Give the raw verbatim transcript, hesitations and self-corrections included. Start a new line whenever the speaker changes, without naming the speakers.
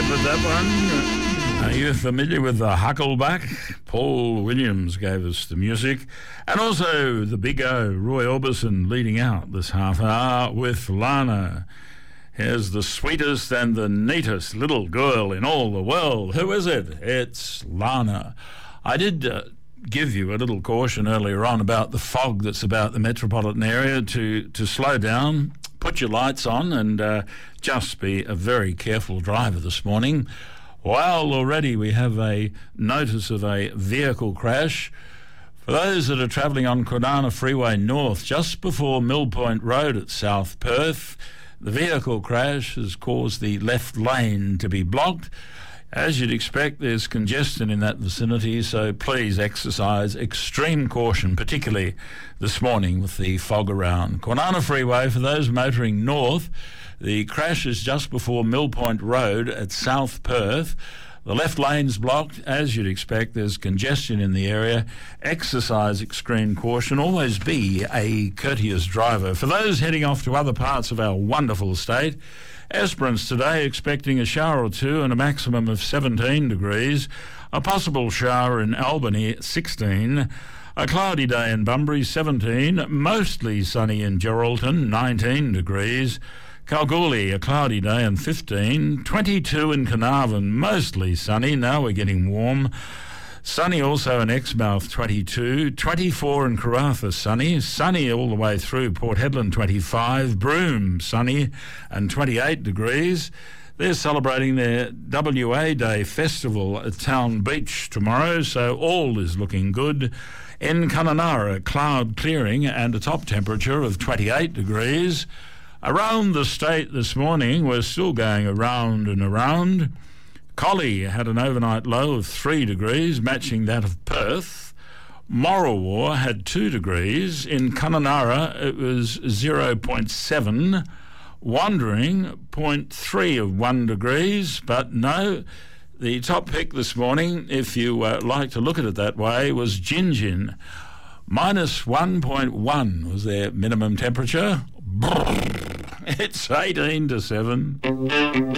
with that one. Are you familiar with the Huckleback? Paul Williams gave us the music. And also the big O, Roy Orbison, leading out this half hour with Lana. Here's the sweetest and the neatest little girl in all the world. Who is it? It's Lana. I did uh, give you a little caution earlier on about the fog that's about the metropolitan area to, to slow down, put your lights on, and uh, just be a very careful driver this morning. Well, already we have a notice of a vehicle crash. For those that are travelling on Kwinana Freeway North, just before Mill Point Road at South Perth, the vehicle crash has caused the left lane to be blocked. As you'd expect, there's congestion in that vicinity, so please exercise extreme caution, particularly this morning with the fog around. Kwinana Freeway, for those motoring north, the crash is just before Mill Point Road at South Perth. The left lane's blocked. As you'd expect, there's congestion in the area. Exercise extreme caution. Always be a courteous driver. For those heading off to other parts of our wonderful state, Esperance today expecting a shower or two and a maximum of seventeen degrees. A possible shower in Albany, sixteen. A cloudy day in Bunbury, seventeen. Mostly sunny in Geraldton, nineteen degrees. Kalgoorlie, a cloudy day and fifteen. twenty-two in Carnarvon, mostly sunny. Now we're getting warm. Sunny also in Exmouth, twenty-two. twenty-four in Karratha, sunny. Sunny all the way through Port Hedland, twenty-five. Broome, sunny and twenty-eight degrees. They're celebrating their W A Day festival at Town Beach tomorrow, so all is looking good. In Kununurra, cloud clearing and a top temperature of twenty-eight degrees. Around the state this morning, we're still going around and around. Collie had an overnight low of three degrees, matching that of Perth. Morawar had two degrees. In Kununurra, it was zero point seven. Wandering, zero point three of one degrees. But no, the top pick this morning, if you uh, like to look at it that way, was Gingin. Minus one point one was their minimum temperature. It's eighteen to seven.